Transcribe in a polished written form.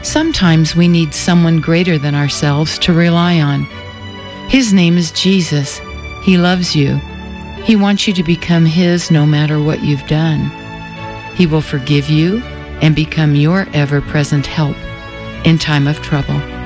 Sometimes we need someone greater than ourselves to rely on. His name is Jesus. He loves you. He wants you to become His no matter what you've done. He will forgive you and become your ever-present help in time of trouble.